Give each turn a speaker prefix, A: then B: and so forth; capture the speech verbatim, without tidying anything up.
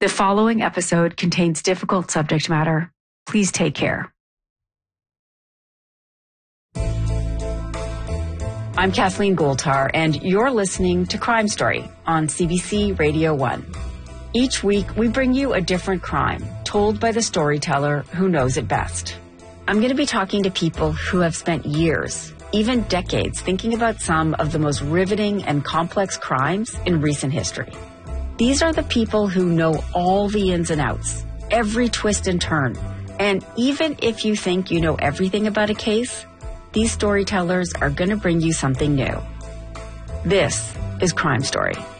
A: The following episode contains difficult subject matter. Please take care. I'm Kathleen Goldhar, and you're listening to Crime Story on C B C Radio one. Each week, we bring you a different crime told by the storyteller who knows it best. I'm going to be talking to people who have spent years, even decades, thinking about some of the most riveting and complex crimes in recent history. These are the people who know all the ins and outs, every twist and turn. And even if you think you know everything about a case, these storytellers are going to bring you something new. This is Crime Story.